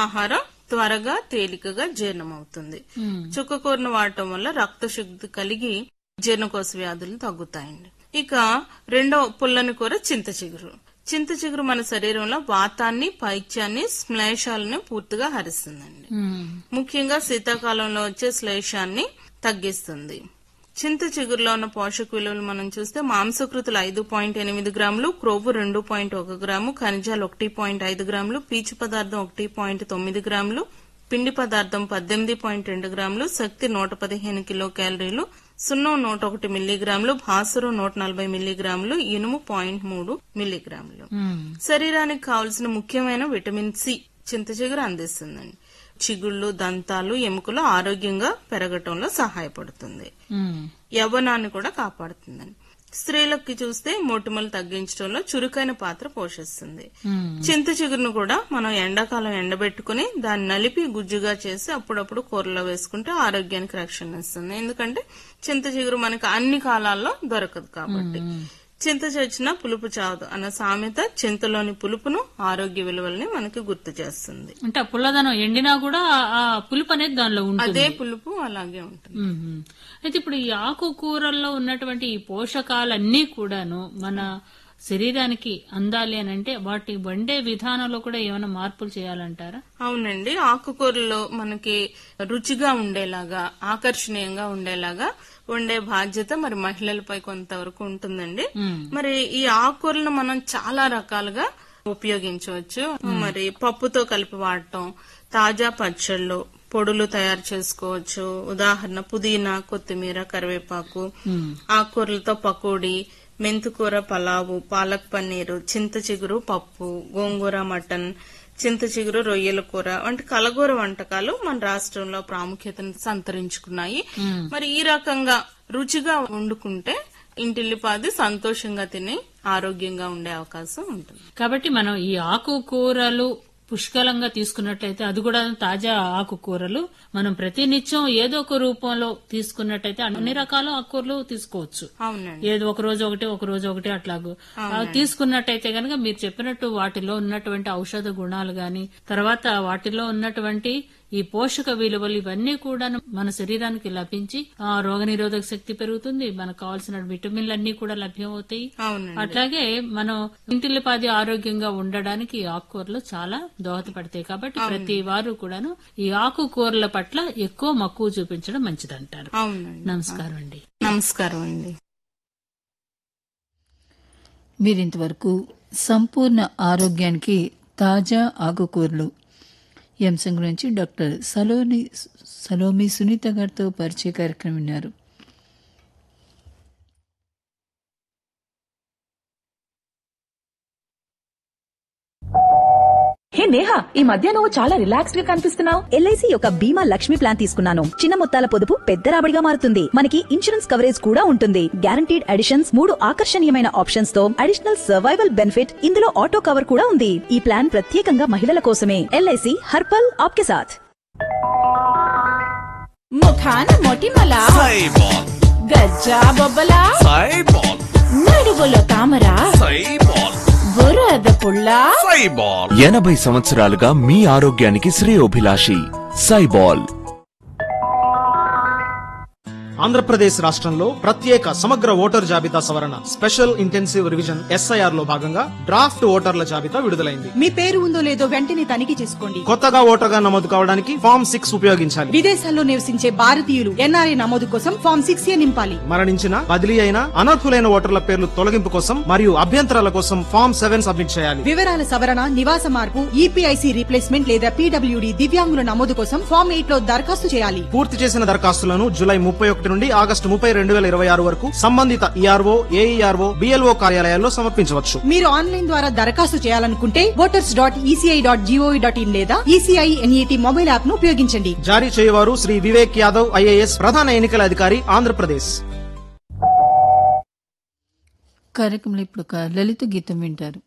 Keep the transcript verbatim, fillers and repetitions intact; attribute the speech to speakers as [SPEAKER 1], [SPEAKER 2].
[SPEAKER 1] ఆహారం త్వరగా తేలికగా జీర్ణమవుతుంది. చుక్కకూరను వాడటం వల్ల రక్తశుద్ధి కలిగి జీర్ణకోశ వ్యాధులు తగ్గుతాయండి. ఇక రెండో పుల్లని కూర చింత చిగురు. చింత చిగురు మన శరీరంలో వాతాన్ని, పైత్యాన్ని, శ్లేషాలని పూర్తిగా హరిస్తుందండి. ముఖ్యంగా శీతాకాలంలో వచ్చే శ్లేషాన్ని తగ్గిస్తుంది. చింత చిగురులో ఉన్న పోషక విలువలు మనం చూస్తే మాంసకృతులు ఐదు పాయింట్ ఎనిమిది గ్రాములు, క్రొవ్వు రెండు పాయింట్ ఒక గ్రాము, ఖనిజాలు ఒకటి పాయింట్ ఐదు గ్రాములు, పీచు పదార్థం ఒకటి పాయింట్ తొమ్మిది గ్రాములు, పిండి పదార్థం పద్దెనిమిది పాయింట్ రెండు గ్రాములు, శక్తి నూట పదిహేను కిలో క్యాలరీలు, సున్నం నూట ఒకటి మిల్లీగ్రాములు, భాస్వరం నూట నలభై మిల్లీగ్రాములు, ఇనుము పాయింట్ మూడు మిల్లీగ్రాములు. శరీరానికి కావలసిన ముఖ్యమైన విటమిన్ సి చింత చిగురు అందిస్తుందండి. చిగుళ్ళు, దంతాలు, ఎముకలు ఆరోగ్యంగా పెరగటంలో సహాయపడుతుంది. యవ్వనాన్ని కూడా కాపాడుతుందండి. స్త్రీలకి చూస్తే మొటిమలు తగ్గించడంలో చురుకైన పాత్ర పోషిస్తుంది. చింత చిగురును కూడా మనం ఎండాకాలం ఎండబెట్టుకుని దాన్ని నలిపి గుజ్జుగా చేసి అప్పుడప్పుడు కూరలో వేసుకుంటే ఆరోగ్యానికి రక్షణ ఇస్తుంది. ఎందుకంటే చింత చిగురు మనకి అన్ని కాలాల్లో దొరకదు కాబట్టి. చింత చచ్చినా పులుపు చావదు అన్న సామెత చింతలోని పులుపును, ఆరోగ్య విలువల్ని మనకి గుర్తు చేస్తుంది.
[SPEAKER 2] అంటే పుల్లదనం ఎండినా కూడా ఆ పులుపు అనేది దానిలో ఉంటుంది.
[SPEAKER 1] అదే పులుపు అలాగే ఉంటుంది.
[SPEAKER 2] అయితే ఇప్పుడు ఈ ఆకుకూరల్లో ఉన్నటువంటి ఈ పోషకాలన్నీ కూడాను మన శరీరానికి అందాలి అని అంటే వాటి వండే విధానంలో కూడా ఏమైనా మార్పులు చేయాలంటారా?
[SPEAKER 1] అవునండి, ఆకుకూరల్లో మనకి రుచిగా ఉండేలాగా, ఆకర్షణీయంగా ఉండేలాగా వండే బాధ్యత మరి మహిళలపై కొంతవరకు ఉంటుందండి. మరి ఈ ఆకుకూరలను మనం చాలా రకాలుగా ఉపయోగించవచ్చు. మరి పప్పుతో కలిపి వాడటం, తాజా పచ్చళ్ళు, పొడులు తయారు చేసుకోవచ్చు. ఉదాహరణ పుదీనా, కొత్తిమీర, కరివేపాకు, ఆకుకూరలతో పకోడీ, మెంతికూర పలావు, పాలక్ పన్నీరు, చింత చిగురు పప్పు, గోంగూర మటన్, చింత చిగురు రొయ్యల కూర వంటి కలగూర వంటకాలు మన రాష్ట్రంలో ప్రాముఖ్యతను సంతరించుకున్నాయి. మరి ఈ రకంగా రుచిగా వండుకుంటే ఇంటిల్లిపాది సంతోషంగా తిని ఆరోగ్యంగా ఉండే అవకాశం ఉంటుంది.
[SPEAKER 2] కాబట్టి మనం ఈ ఆకుకూరలు పుష్కలంగా తీసుకున్నట్టయితే, అది కూడా తాజా ఆకుకూరలు మనం ప్రతినిత్యం ఏదో ఒక రూపంలో తీసుకున్నట్టయితే అన్ని రకాల ఆకుకూరలు తీసుకోవచ్చు. ఏదో ఒక రోజు ఒకటి ఒక రోజు ఒకటి అట్లాగూ తీసుకున్నట్టయితే గనక మీరు చెప్పినట్టు వాటిలో ఉన్నటువంటి ఔషధ గుణాలు గాని, తర్వాత వాటిలో ఉన్నటువంటి ఈ పోషక విలువలు ఇవన్నీ కూడా మన శరీరానికి లభించి ఆ రోగ నిరోధక శక్తి పెరుగుతుంది. మనకు కావాల్సిన విటమిన్లు అన్ని కూడా లభ్యమవుతాయి. అట్లాగే మనం ఇంటిల్లిపాది ఆరోగ్యంగా ఉండడానికి ఆకుకూరలు చాలా దోహదపడతాయి. కాబట్టి ప్రతి వారు కూడాను ఈ ఆకుకూరల పట్ల ఎక్కువ మక్కువ చూపించడం మంచిదంటారు. నమస్కారం అండి.
[SPEAKER 1] నమస్కారం అండి.
[SPEAKER 3] మీరింతవరకు సంపూర్ణ ఆరోగ్యానికి తాజా ఆకుకూరలు ఈ అంశం గురించి డాక్టర్ సలోని సలోమి సునీత గారితో పరిచయ కార్యక్రమం విన్నారు.
[SPEAKER 4] హే నేహా, ఈ మధ్య నువ్వు చాలా రిలాక్స్డ్ గా కనిపిస్తున్నావు.
[SPEAKER 5] ఎల్ఐసి యొక్క బీమా లక్ష్మి ప్లాన్ తీసుకున్నాను. చిన్న మొత్తాల పొదుపు పెద్ద రాబడిగా మారుతుంది. మనకి ఇన్సూరెన్స్ కవరేజ్ కూడా ఉంటుంది. గ్యారంటీడ్ అడిషన్స్, మూడు ఆకర్షణీయమైన ఆప్షన్స్ తో అడిషనల్ సర్వైవల్ బెనిఫిట్, ఇందులో ఆటో కవర్ కూడా ఉంది. ఈ ప్లాన్ ప్రత్యేకంగా మహిళల కోసమే. ఎల్ఐసి హర్పల్ ఆప్కే సాథ్.
[SPEAKER 4] ముఖాన మొటిమల, గజ్జా బొబ్బల, నడుగులో తామర, బురద పుల్ల,
[SPEAKER 6] ఎనభై సంవత్సరాలుగా మీ ఆరోగ్యానికి శ్రేయోభిలాషి సైబాల్.
[SPEAKER 7] ఆంధ్రప్రదేశ్ రాష్ట్రంలో ప్రత్యేక సమగ్ర ఓటర్ జాబితా సవరణ స్పెషల్ ఇంటెన్సివ్ రివిజన్ ఎస్ఐఆర్ లో భాగంగా డ్రాఫ్ట్ ఓటర్ల జాబితా విడుదలైంది.
[SPEAKER 8] మీ పేరు ఉందో లేదో వెంటనే తనిఖీ చేసుకోండి.
[SPEAKER 7] కొత్తగా ఓటర్గా నమోదు కావడానికి ఫామ్ సిక్స్ ఉపయోగించాలి.
[SPEAKER 8] విదేశాల్లో నివసించే భారతీయులు ఎన్ఆర్ఐ నమోదు కోసం ఫామ్ సిక్స్ ఏ నింపాలి.
[SPEAKER 7] మరణించిన, బదిలీ అయిన, అనర్హులైన ఓటర్ల పేర్లు తొలగింపు కోసం మరియు అభ్యంతరాల కోసం ఫామ్ సెవెన్ సబ్మిట్ చేయాలి.
[SPEAKER 8] వివరాల సవరణ, నివాస మార్పు, ఈపీఐసి రీప్లేస్మెంట్ లేదా పీడబ్ల్యూడీ దివ్యాంగుల నమోదు కోసం ఫామ్ ఎయిట్ లో దరఖాస్తు చేయాలి.
[SPEAKER 7] పూర్తి చేసిన దరఖాస్తులను జూలై ముప్పై ఒకటి నుండి ఆగస్టు ముప్పై రెండు వేల ఇరవై ఆరు వరకు సంబంధిత ఈఆర్ఓ, ఏఈఆర్ఓ, బిఎల్ఓ కార్యాలయాల్లో సమర్పించవచ్చు.
[SPEAKER 8] మీరు ఆన్లైన్ ద్వారా దరఖాస్తు చేయాలనుకుంటే voters dot ECI dot GOV dot in లేదా ఈసీఐ ఎన్ఈటీ మొబైల్ యాప్ ను ఉపయోగించండి.
[SPEAKER 7] జారీ చేయవారు శ్రీ వివేక్ యాదవ్, ఐఏఎస్, ప్రధాన ఎన్నికల అధికారి, ఆంధ్రప్రదేశ్.
[SPEAKER 3] కార్యక్రమంలో ఇప్పుడు ఒక లలిత గీతం వింటారు.